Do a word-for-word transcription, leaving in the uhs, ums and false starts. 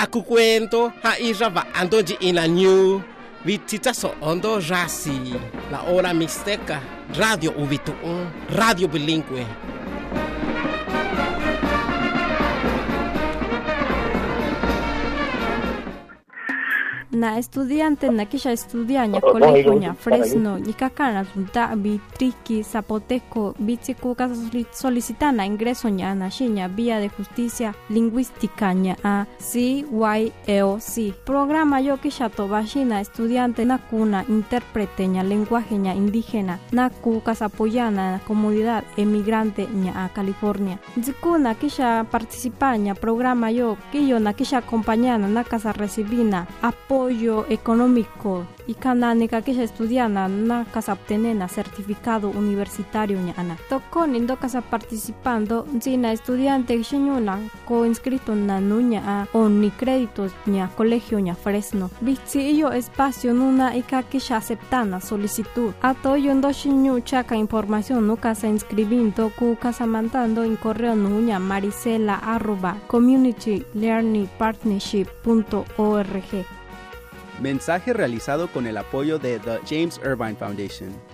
Aku cuento ha iraba andoji ina new vitita so ondo rasi la hora mixteca radio ubitu radio bilingüe. Na estudiante na kisha estudianya colegio nya Fresno ni kakana tunta bi triki zapoteco bitsiku casa solicitana ingreso nya na shinya vía de justicia lingüística nya a C Y E O C programa yo kisha tobashina estudiante na kuna intérprete nya lenguaje nya indígena na ku casa apoyana comunidad emigrante nya a California zikuna kisha participanya programa yo kiyo na kisha acompañana na casa recibina apoyo apoyo económico y canánica que ya estudiana na casa obtenena certificado universitario ñana. Tocó nindo casa participando sina estudiante xiñuna co inscrito na nuña a oni créditos ña colegio ña Fresno. Bici yo espacio nuna ika que ya aceptana solicitud. Ato yo ndo xiñu chaca información no casa inscribiendo cu casa mandando en correo nuña maricela arroba community learning partnership punto org. Mensaje realizado con el apoyo de The James Irvine Foundation.